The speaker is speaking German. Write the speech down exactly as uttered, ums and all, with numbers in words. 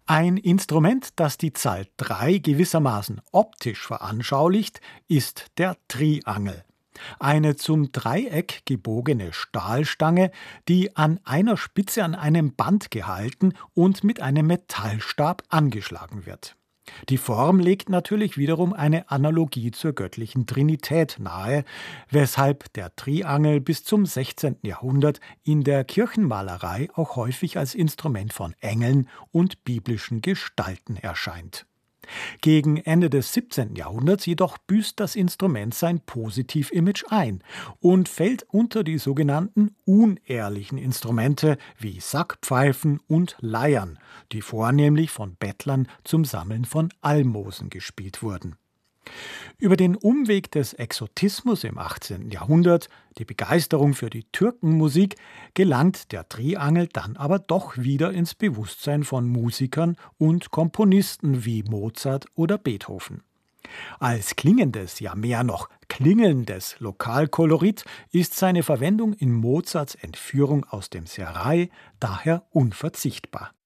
Ein Instrument, das die Zahl drei gewissermaßen optisch veranschaulicht, ist der Triangel. Eine zum Dreieck gebogene Stahlstange, die an einer Spitze an einem Band gehalten und mit einem Metallstab angeschlagen wird. Die Form legt natürlich wiederum eine Analogie zur göttlichen Trinität nahe, weshalb der Triangel bis zum sechzehnten Jahrhundert in der Kirchenmalerei auch häufig als Instrument von Engeln und biblischen Gestalten erscheint. Gegen Ende des siebzehnten Jahrhunderts jedoch büßt das Instrument sein Positiv-Image ein und fällt unter die sogenannten unehrlichen Instrumente wie Sackpfeifen und Leiern, die vornehmlich von Bettlern zum Sammeln von Almosen gespielt wurden. Über den Umweg des Exotismus im achtzehnten Jahrhundert, die Begeisterung für die Türkenmusik, gelangt der Triangel dann aber doch wieder ins Bewusstsein von Musikern und Komponisten wie Mozart oder Beethoven. Als klingendes, ja mehr noch klingelndes Lokalkolorit ist seine Verwendung in Mozarts Entführung aus dem Serail daher unverzichtbar.